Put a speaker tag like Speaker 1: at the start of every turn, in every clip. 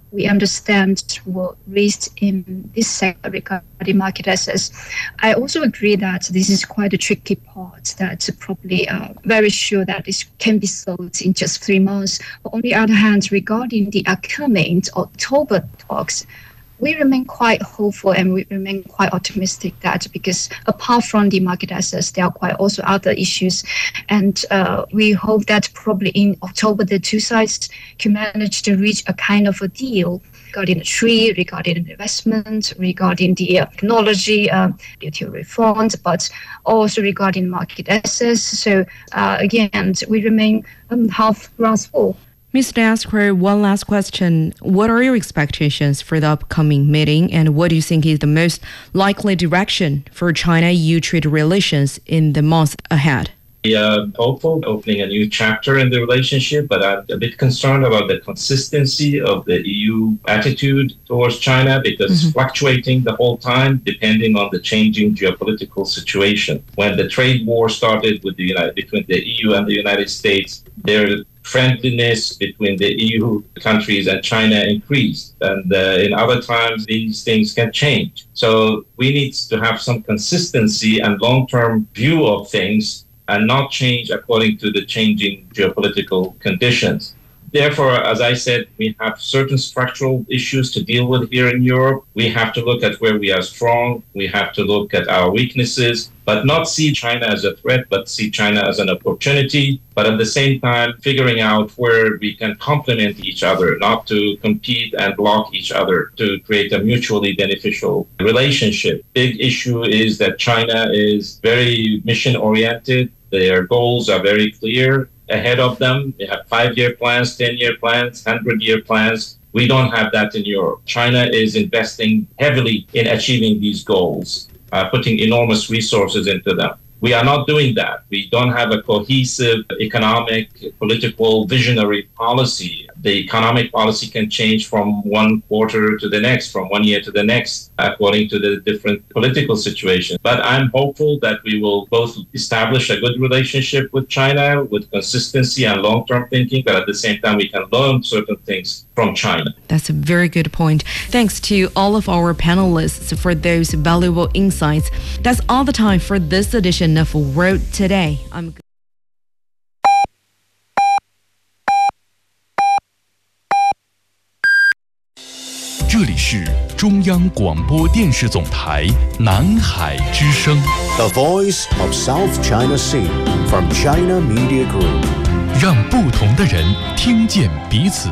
Speaker 1: we understand what risks in this sector regarding market access. I also agree that this is quite a tricky part that probably very sure that this can be solved in just 3 months. But on the other hand, regarding the upcoming October talks, we remain quite hopeful and we remain quite optimistic that because apart from the market access, there are quite also other issues. And we hope that probably in October, the two sides can manage to reach a kind of a deal regarding the trade, regarding the investment, regarding the technology, duty reforms, but also regarding market access. So again, we remain half glass full.
Speaker 2: Mr. Asker, one last question. What are your expectations for the upcoming meeting, and what do you think is the most likely direction for China-EU trade relations in the months ahead?
Speaker 3: We are hopeful opening a new chapter in the relationship, but I'm a bit concerned about the consistency of the EU attitude towards China because it's fluctuating the whole time depending on the changing geopolitical situation. When the trade war started with between the EU and the United States, their friendliness between the EU countries and China increased. And in other times, these things can change. So we need to have some consistency and long-term view of things and not change according to the changing geopolitical conditions. Therefore, as I said, we have certain structural issues to deal with here in Europe. We have to look at where we are strong. We have to look at our weaknesses, but not see China as a threat, but see China as an opportunity. But at the same time, figuring out where we can complement each other, not to compete and block each other, to create a mutually beneficial relationship. Big issue is that China is very mission-oriented. Their goals are very clear ahead of them. They have 5-year plans, 10-year plans, 100-year plans. We don't have that in Europe. China is investing heavily in achieving these goals, putting enormous resources into them. We are not doing that. We don't have a cohesive economic, political, visionary policy. The economic policy can change from one quarter to the next, from 1 year to the next, according to the different political situation. But I'm hopeful that we will both establish a good relationship with China with consistency and long-term thinking, but at the same time, we can learn certain things from China.
Speaker 2: That's a very good point. Thanks to all of our panelists for those valuable insights. That's all the time for this edition of World Today. I'm
Speaker 4: 这里是中央广播电视总台南海之声
Speaker 5: The Voice of South China Sea from China Media Group
Speaker 4: 让不同的人听见彼此。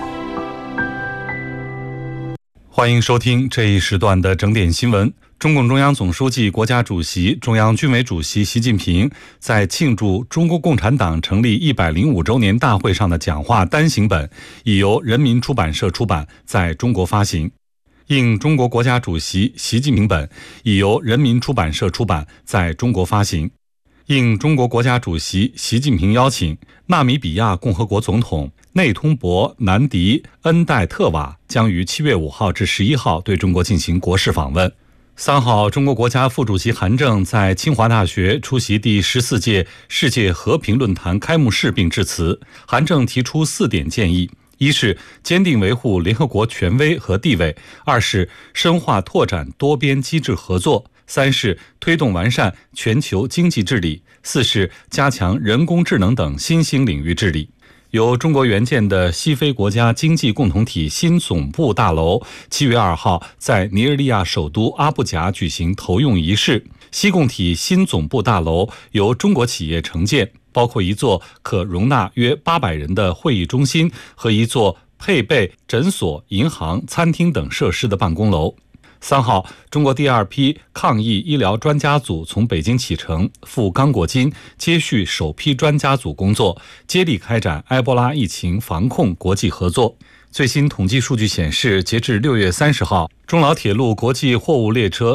Speaker 4: 欢迎收听这一时段的整点新闻。中共中央总书记、国家主席、中央军委主席习近平在庆祝中国共产党成立105周年大会上的讲话单行本已由人民出版社出版，在中国发行。应中国国家主席习近平本已由人民出版社出版，在中国发行。应中国国家主席习近平邀请，纳米比亚共和国总统内通博南迪恩代特瓦将于7月5号至11号对中国进行国事访问。3号，中国国家副主席韩正在清华大学出席第14届世界和平论坛开幕式并致辞。韩正提出4点建议：一是坚定维护联合国权威和地位；二是深化拓展多边机制合作；三是推动完善全球经济治理；四是加强人工智能等新兴领域治理。由中国援建的西非国家经济共同体新总部大楼7月2号在尼日利亚首都阿布贾举行投用仪式。西共体新总部大楼由中国企业承建，包括一座可容纳约800人的会议中心和一座配备诊所、银行、餐厅等设施的办公楼。3号，中国第2批抗疫医疗专家组从北京启程赴刚果金接续首批专家组工作，接力开展埃博拉疫情防控国际合作。最新统计数据显示，截至6月30号，中老铁路国际货物列车